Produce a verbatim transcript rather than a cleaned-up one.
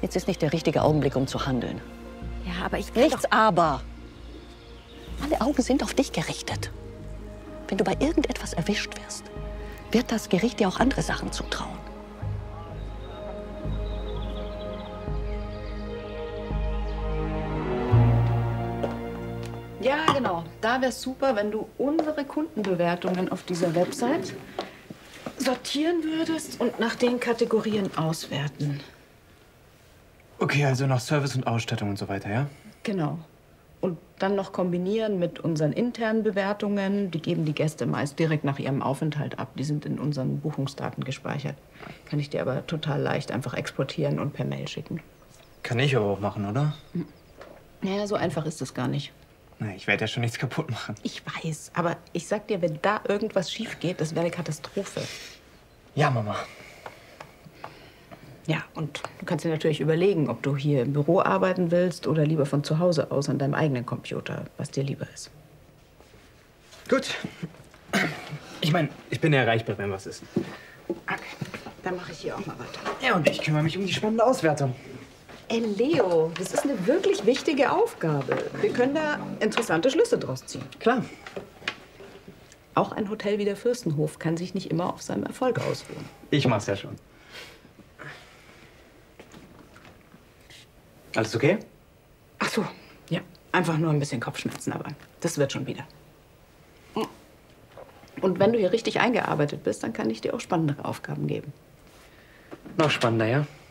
Jetzt ist nicht der richtige Augenblick, um zu handeln. Ja, aber ich kann Nichts doch... aber. Alle Augen sind auf dich gerichtet. Wenn du bei irgendetwas erwischt wirst, wird das Gericht dir auch andere Sachen zutrauen. Ja, genau. Da wäre es super, wenn du unsere Kundenbewertungen auf dieser Website sortieren würdest und nach den Kategorien auswerten. Okay, also noch Service und Ausstattung und so weiter, ja? Genau. Und dann noch kombinieren mit unseren internen Bewertungen. Die geben die Gäste meist direkt nach ihrem Aufenthalt ab. Die sind in unseren Buchungsdaten gespeichert. Kann ich dir aber total leicht einfach exportieren und per Mail schicken. Kann ich aber auch machen, oder? Naja, so einfach ist es gar nicht. Na, ich werde ja schon nichts kaputt machen. Ich weiß, aber ich sag dir, wenn da irgendwas schief geht, das wäre eine Katastrophe. Ja, Mama. Ja, und du kannst dir natürlich überlegen, ob du hier im Büro arbeiten willst oder lieber von zu Hause aus an deinem eigenen Computer, was dir lieber ist. Gut. Ich meine, ich bin ja erreichbar, wenn was ist. Okay, dann mache ich hier auch mal weiter. Ja, und ich kümmere mich um die spannende Auswertung. Ey, Leo, das ist eine wirklich wichtige Aufgabe. Wir können da interessante Schlüsse draus ziehen. Klar. Auch ein Hotel wie der Fürstenhof kann sich nicht immer auf seinem Erfolg ausruhen. Ich mach's ja schon. Alles okay? Ach so, ja. Einfach nur ein bisschen Kopfschmerzen, aber das wird schon wieder. Und wenn du hier richtig eingearbeitet bist, dann kann ich dir auch spannendere Aufgaben geben. Noch spannender, ja?